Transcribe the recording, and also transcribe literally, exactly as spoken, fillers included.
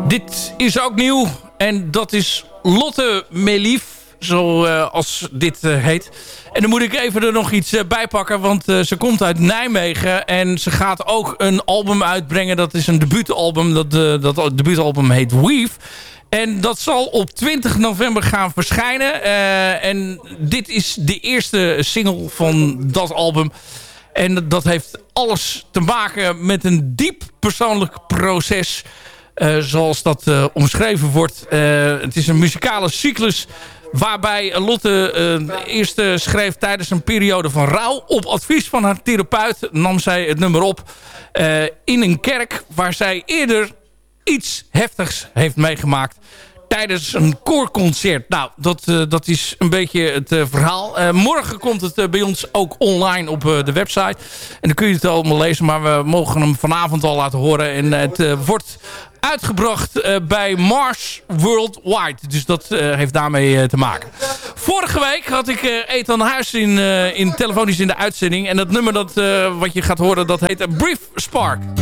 Dit is ook nieuw en dat is Lotte Melief, zoals uh, dit uh, heet. En dan moet ik even er nog iets uh, bij pakken, want uh, ze komt uit Nijmegen en ze gaat ook een album uitbrengen. Dat is een debuutalbum, dat, uh, dat debuutalbum heet Weave. En dat zal op twintig november gaan verschijnen. Uh, en dit is de eerste single van dat album. En dat heeft alles te maken met een diep persoonlijk proces. Uh, zoals dat uh, omschreven wordt. Uh, het is een muzikale cyclus waarbij Lotte uh, eerst uh, schreef tijdens een periode van rouw. Op advies van haar therapeut nam zij het nummer op uh, in een kerk waar zij eerder iets heftigs heeft meegemaakt tijdens een koorconcert. Nou, dat, uh, dat is een beetje het uh, verhaal. Uh, morgen komt het uh, bij ons ook online op uh, de website. En dan kun je het allemaal lezen, maar we mogen hem vanavond al laten horen. En uh, het uh, wordt uitgebracht uh, bij Mars Worldwide. Dus dat uh, heeft daarmee uh, te maken. Vorige week had ik uh, Ethan Huis in, uh, in telefonisch in de uitzending. En dat nummer dat, uh, wat je gaat horen, dat heet A Brief Spark.